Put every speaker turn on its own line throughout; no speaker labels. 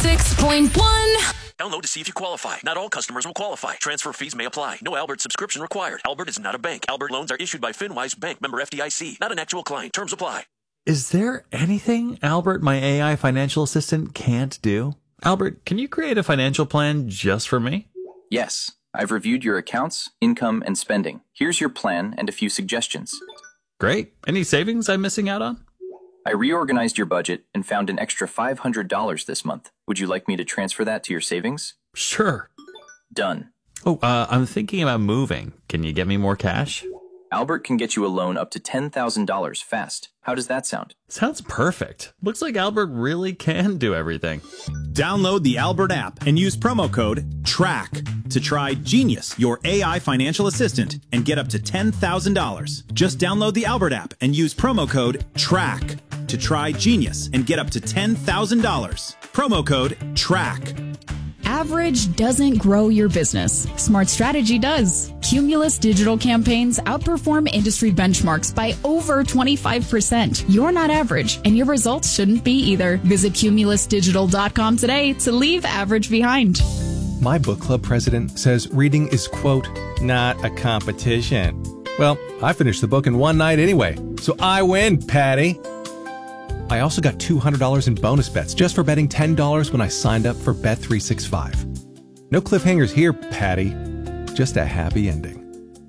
106.1.
Download to see if you qualify. Not all customers will qualify. Transfer fees may apply. No Albert subscription required. Albert is not a bank. Albert loans are issued by FinWise Bank, member FDIC. Not an actual client. Terms apply.
Is there anything Albert, my AI financial assistant, can't do? Albert, can you create a financial plan just for me?
Yes. I've reviewed your accounts, income, and spending. Here's your plan and a few suggestions.
Great. Any savings I'm missing out on?
I reorganized your budget and found an extra $500 this month. Would you like me to transfer that to your savings?
Sure.
Done.
Oh, I'm thinking about moving. Can you get me more cash?
Albert can get you a loan up to $10,000 fast. How does that sound?
Sounds perfect. Looks like Albert really can do everything.
Download the Albert app and use promo code TRACK to try Genius, your AI financial assistant, and get up to $10,000. Just download the Albert app and use promo code TRACK to try Genius and get up to $10,000. Promo code TRACK.
Average doesn't grow your business. Smart Strategy does. Cumulus digital campaigns outperform industry benchmarks by over 25%. You're not average, and your results shouldn't be either. Visit cumulusdigital.com today to leave average behind.
My book club president says reading is, quote, not a competition. Well, I finished the book in one night anyway, so I win, Patty. I also got $200 in bonus bets just for betting $10 when I signed up for Bet365. No cliffhangers here, Patty. Just a happy ending.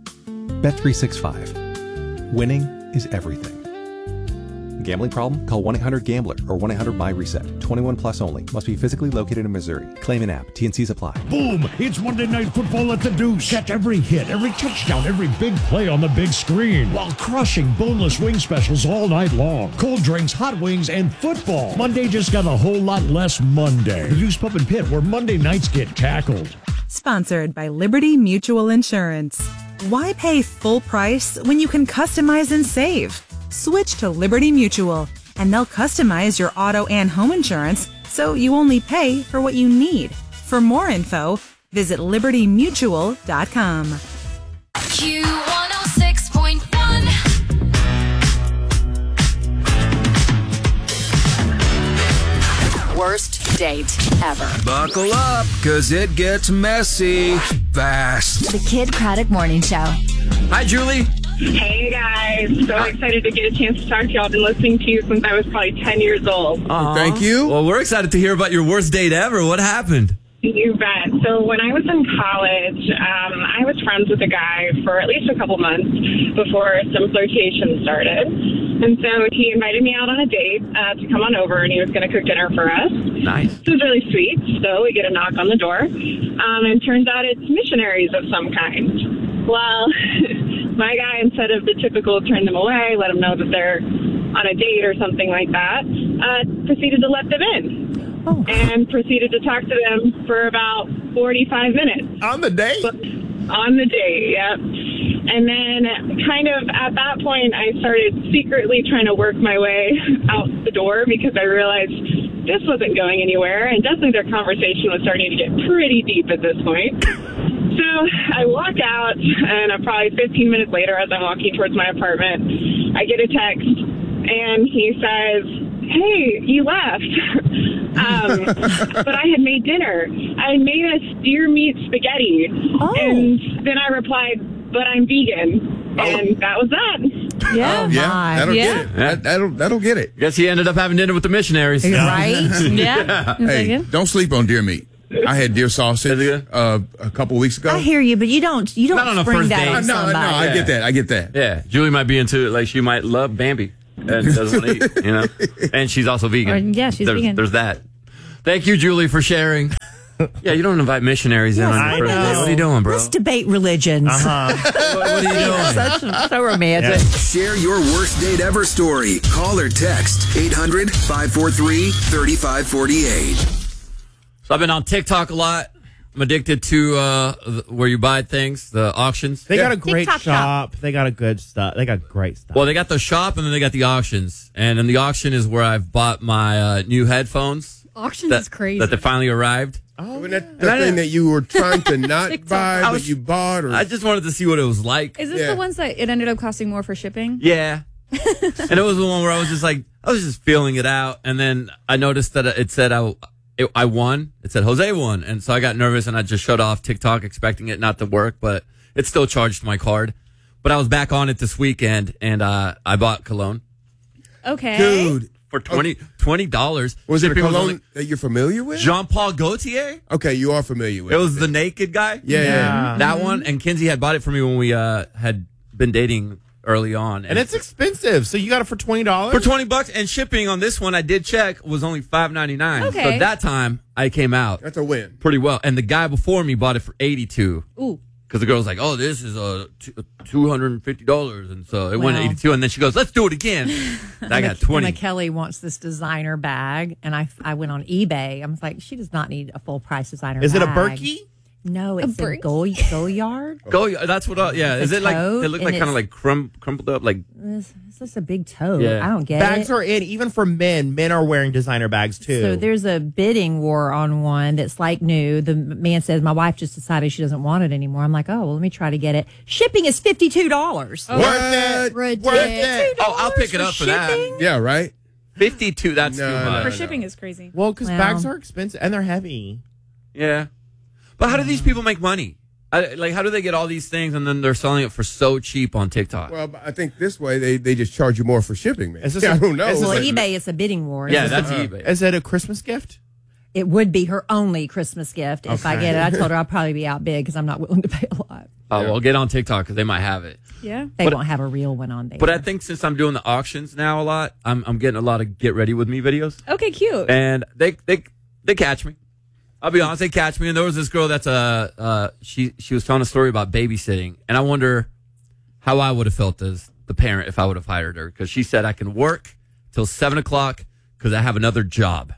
Bet365. Winning is everything. Gambling problem? Call 1-800-GAMBLER or 1-800-MY-RESET. 21 plus only. Must be physically located in Missouri. Claim an app. T&Cs apply.
Boom! It's Monday Night Football at the Deuce. Catch every hit, every touchdown, every big play on the big screen while crushing boneless wing specials all night long. Cold drinks, hot wings, and football. Monday just got a whole lot less Monday. The Deuce Pub and Pit, where Monday nights get tackled.
Sponsored by Liberty Mutual Insurance. Why pay full price when you can customize and save? Switch to Liberty Mutual, and they'll customize your auto and home insurance so you only pay for what you need. For more info, visit libertymutual.com.
Q106.1. Worst date ever.
Buckle up, because it gets messy fast.
The Kid Craddock Morning Show.
Hi, Julie.
Hey guys, so excited to get a chance to talk to y'all. I've been listening to you since I was probably 10 years old.
Thank you. Well, we're excited to hear about your worst date ever. What happened?
You bet. So when I was in college, I was friends with a guy for at least a couple months before some flirtation started. And so he invited me out on a date to come on over, and he was going to cook dinner for us.
Nice.
It was really sweet. So we get a knock on the door, and turns out it's missionaries of some kind. Well, my guy, instead of the typical turn them away, let them know that they're on a date or something like that, proceeded to let them in. And proceeded to talk to them for about 45 minutes.
On the date?
On the date, yep. And then kind of at that point, I started secretly trying to work my way out the door because I realized this wasn't going anywhere. And definitely their conversation was starting to get pretty deep at this point. So I walk out, and probably 15 minutes later, as I'm walking towards my apartment, I get a text, and he says, "Hey, you left." But I had made dinner. I had made a steer meat spaghetti. And then I replied, "But I'm vegan." And that was that.
Yeah.
That'll get it. That'll get it.
Guess he ended up having dinner with the missionaries.
Right? Yeah.
Hey, don't sleep on deer meat. I had deer sausage a couple weeks ago.
I hear you, but you don't
Not on a
spring
first
that
date.
on
No,
somebody.
I get that.
Yeah, Julie might be into it. Like, she might love Bambi and doesn't want to eat, you know? And she's also vegan.
Yeah, she's vegan.
There's that. Thank you, Julie, for sharing. Yeah, you don't invite missionaries in on your first date. What are you doing, bro?
Let's debate religions.
What are you doing?
So romantic.
Share your worst date ever story. Call or text 800-543-3548. So I've been on TikTok a lot. I'm addicted to where you buy things, the auctions.
They got a great
TikTok
shop. They got a good stuff. They got great stuff.
Well, they got the shop and then they got the auctions. And in the auction is where I've bought my new headphones.
Auctions is crazy.
That they finally arrived.
Oh, and that the thing that you were trying to not buy, but you bought? Or?
I just wanted to see what it was like.
Is this the ones that it ended up costing more for shipping?
Yeah. And it was the one where I was just feeling it out. And then I noticed that it said I won. It said Jose won. And so I got nervous and I just shut off TikTok expecting it not to work, but it still charged my card. But I was back on it this weekend and I bought cologne.
Okay.
Dude.
For $20.
Was it a
Shipping
cologne that you're familiar with?
Jean-Paul Gaultier?
Okay, you are familiar with
it. It was the naked guy?
Yeah.
That one. And Kinsey had bought it for me when we had been dating early on.
And it's expensive. So you got it for $20?
For $20. And shipping on this one, I did check, was only $5.99.
Okay.
So that time, I came out.
That's a win.
Pretty well. And the guy before me bought it for $82.
Ooh.
Because the girl was like, oh, this is $250. And so it went to $82. And then she goes, let's do it again. And I got $20.
Emma Kelly wants this designer bag. And I went on eBay. I was like, she does not need a full price designer
Is
bag.
it a Berkey?
No, it's a Goyard.
That's what. Yeah. Is it like? It looked like kind of like crumpled up. Like
it's just a big tote.
Yeah.
I don't get
Bags
it.
are in, even for men. Men are wearing designer bags too.
So there's a bidding war on one that's like new. The man says, my wife just decided she doesn't want it anymore. I'm like, oh, well, let me try to get it. Shipping is $52.
Worth it.
Ridiculous.
Oh, I'll pick it up for that.
Yeah, right?
52. That's too much.
For shipping is crazy.
Well, because bags are expensive and they're heavy.
Yeah. But how do these people make money? How do they get all these things and then they're selling it for so cheap on TikTok?
Well, I think this way they just charge you more for shipping, man.
Is this
I don't know.
Well, eBay is a bidding war.
Yeah, that's eBay.
Is it a Christmas gift?
It would be her only Christmas gift if I get it. I told her I'll probably be outbid because I'm not willing to pay a lot.
Oh, well, get on TikTok because they might have it.
Yeah.
They won't have a real one on there.
But I think since I'm doing the auctions now a lot, I'm getting a lot of get ready with me videos.
Okay, cute.
And they catch me. I'll be honest, they catch me. And there was this girl that's she was telling a story about babysitting, and I wonder how I would have felt as the parent if I would have hired her, because she said I can work till 7:00 because I have another job.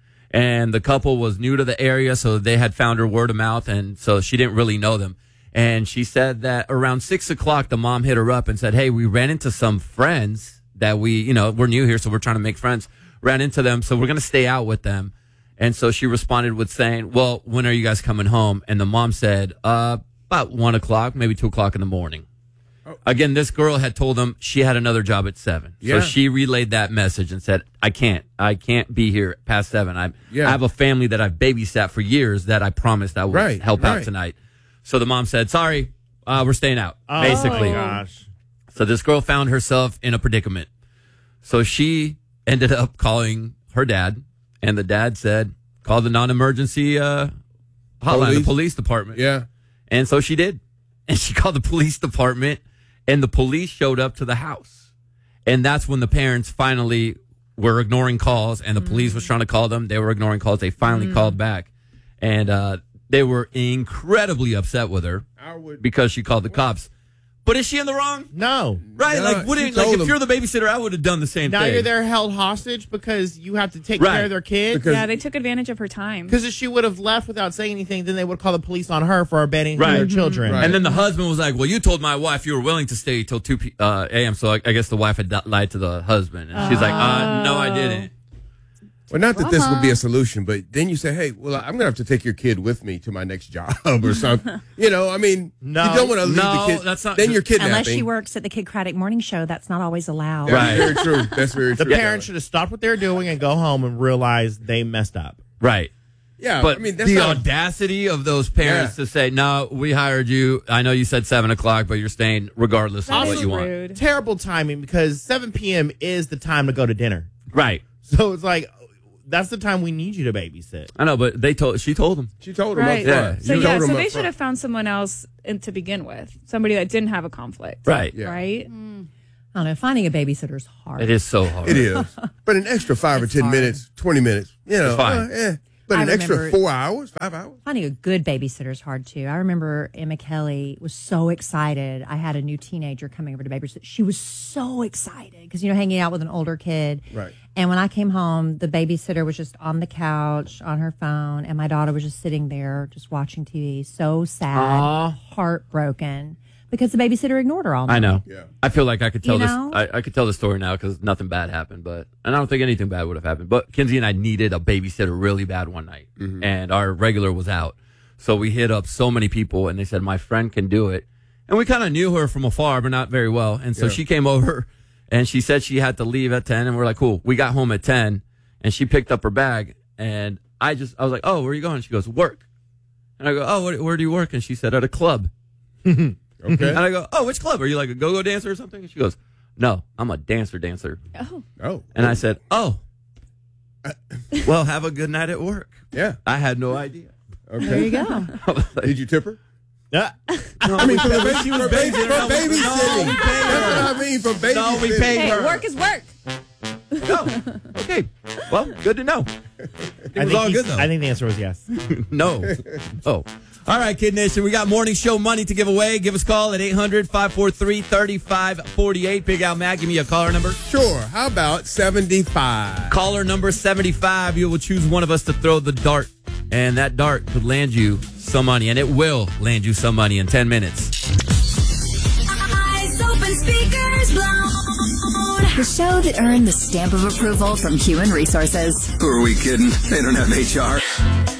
And the couple was new to the area, so they had found her word of mouth, and so she didn't really know them. And she said that around 6:00, the mom hit her up and said, "Hey, we ran into some friends that we're new here, so we're trying to make friends. Ran into them, so we're going to stay out with them." And so she responded with saying, well, when are you guys coming home? And the mom said, about 1:00, maybe 2:00 in the morning. Oh. Again, this girl had told them she had another job at 7.
Yeah.
So she relayed that message and said, I can't be here past 7. I have a family that I've babysat for years that I promised I would help out tonight. So the mom said, sorry, we're staying out, basically.
Oh, gosh.
So this girl found herself in a predicament. So she ended up calling her dad. And the dad said, call the non-emergency hotline, the police department.
Yeah.
And so she did. And she called the police department, and the police showed up to the house. And that's when the parents finally were ignoring calls, and the police was trying to call them. They were ignoring calls. They finally called back. And they were incredibly upset with her because she called the cops. But is she in the wrong?
No.
Right?
No,
if you're the babysitter, I would have done the same thing.
Now you're there held hostage because you have to take care of their kids?
Yeah, they took advantage of her time.
Because if she would have left without saying anything, then they would call the police on her for abandoning their children.
Right. And then the husband was like, well, you told my wife you were willing to stay till 2 a.m., so I guess the wife had lied to the husband. And she's like, no, I didn't.
Well, not that this would be a solution, but then you say, hey, well, I'm going to have to take your kid with me to my next job or something. You don't want to leave the kid.
That's not.
Then you're kidnapping.
Unless she works at the Kid Craddock Morning Show, that's not always allowed.
That's very true. That's very true.
The parents should have stopped what they were doing and go home and realize they messed up.
Right.
Yeah,
but
I mean, that's
the
not
audacity of those parents to say, no, we hired you. I know you said 7:00, but you're staying regardless of what you want.
Terrible timing because 7 p.m. is the time to go to dinner.
Right.
So it's like, that's the time we need you to babysit.
I know, but she told them.
She told them
Right.
up front.
So they should have found someone else to begin with. Somebody that didn't have a conflict.
Right.
Yeah.
Right?
I don't know. Finding a babysitter is hard.
It is so hard.
It is. But an extra 5 or 10 minutes, 20 minutes,
It's fine.
But
I
an extra
remember-
4 hours, 5 hours?
Finding a good babysitter is hard too. I remember Emma Kelly was so excited. I had a new teenager coming over to babysit. She was so excited because, hanging out with an older kid.
Right.
And when I came home, the babysitter was just on the couch on her phone, and my daughter was just sitting there just watching TV. So sad, heartbroken, because the babysitter ignored her all night.
I know.
Yeah.
I feel like I could tell
You
this.
know?
I could tell the story now because nothing bad happened, and I don't think anything bad would have happened. But Kinsey and I needed a babysitter really bad one night, and our regular was out, so we hit up so many people, and they said my friend can do it, and we kind of knew her from afar, but not very well, and so she came over. And she said she had to leave at 10, and we're like, cool. We got home at 10, and she picked up her bag, and I was like, oh, where are you going? She goes, work. And I go, oh, where do you work? And she said, at a club.
Okay.
And I go, oh, which club? Are you like a go-go dancer or something? And she goes, no, I'm a dancer.
Oh.
And I said, oh, well, have a good night at work.
Yeah.
I had no idea.
Okay.
There you go.
Did you tip her?
Yeah.
I mean, for babysitting. That's what I mean, for babysitting.
No, we paid
Hey,
her.
work is work.
Oh, okay. Well, good to know. It was all good, though.
I think the answer was yes.
No. Oh. All right, Kid Nation. We got morning show money to give away. Give us a call at 800-543-3548. Big Al Matt, give me a caller number.
Sure. How about 75?
Caller number 75. You will choose one of us to throw the dart, and that dart could land you some money, and it will land you some money in 10 minutes.
Eyes open, speakers blown. The show that earned the stamp of approval from Human Resources.
Who are we kidding? They don't have HR.